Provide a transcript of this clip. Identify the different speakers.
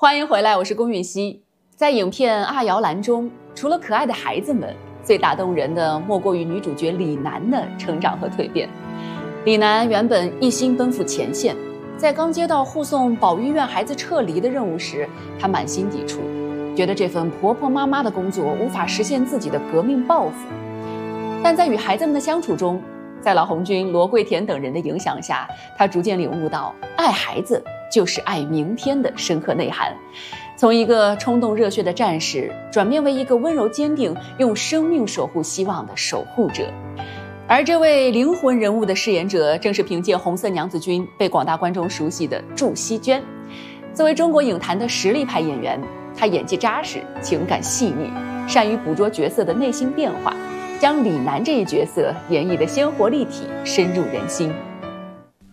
Speaker 1: 欢迎回来，我是龚允熙。在影片《阿瑶兰》中，除了可爱的孩子们，最打动人的莫过于女主角李楠的成长和蜕变。李楠原本一心奔赴前线，在刚接到护送保育院孩子撤离的任务时，她满心抵触，觉得这份婆婆妈妈的工作无法实现自己的革命抱负。但在与孩子们的相处中，在老红军、罗桂田等人的影响下，她逐渐领悟到爱孩子就是爱明天的深刻内涵，从一个冲动热血的战士转变为一个温柔坚定、用生命守护希望的守护者。而这位灵魂人物的饰演者，正是凭借《红色娘子军》被广大观众熟悉的祝希娟。作为中国影坛的实力派演员，她演技扎实，情感细腻，善于捕捉角色的内心变化，将李楠这一角色演绎得鲜活立体，深入人心。